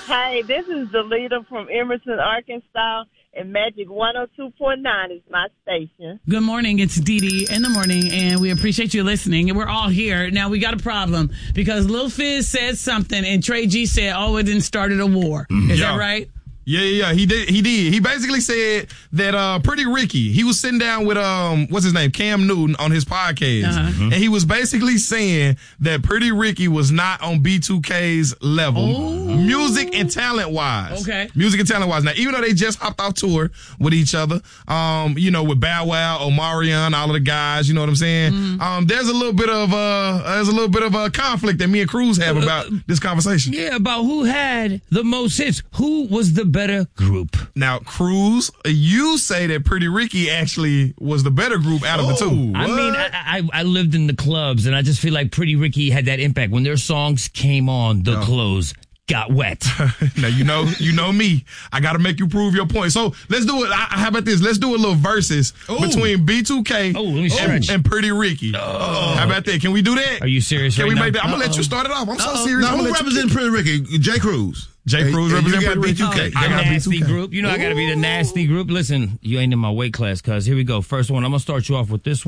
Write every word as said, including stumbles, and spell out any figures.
Hey, this is the leader from Emerson, Arkansas, and Magic one oh two point nine is my station. Good morning. It's Dee Dee in the morning, and we appreciate you listening. And we're all here. Now, we got a problem because Lil Fizz said something, and Trey G said, oh, it didn't started a war. Is Yeah. that right? Yeah, yeah, yeah. He did. He did. He basically said that uh, Pretty Ricky. He was sitting down with um, what's his name, Cam Newton, on his podcast, Uh-huh. and he was basically saying that Pretty Ricky was not on B two K's level, Oh. music and talent wise. Okay. music and talent wise. Now, even though they just hopped off tour with each other, um, you know, with Bow Wow, Omarion, all of the guys, you know what I'm saying? Mm-hmm. Um, there's a little bit of uh, there's a little bit of a conflict that me and Cruz have about this conversation. Yeah, about who had the most hits. Who was the better group? Now, Cruz, you say that Pretty Ricky actually was the better group out of the two. I mean, I, I I lived in the clubs, and I just feel like Pretty Ricky had that impact. When their songs came on, the clothes got wet. Now, you know, you know me. I got to make you prove your point. So let's do it. I, how about this? Let's do a little versus between B two K Oh, let me stretch. and Pretty Ricky. How about that? Can we do that? Are you serious Can right we now? make that? I'm going to let you start it off. I'm so serious. Now, I'm who gonna let you- represents Pretty Ricky? Jay Cruz. Jay Cruz And- and you represent got Pretty B two K. Ricky. I I got B nasty two K. group. You know I got to be the nasty group. Listen, you ain't in my weight class, cuz. Here we go. First one. I'm going to start you off with this one.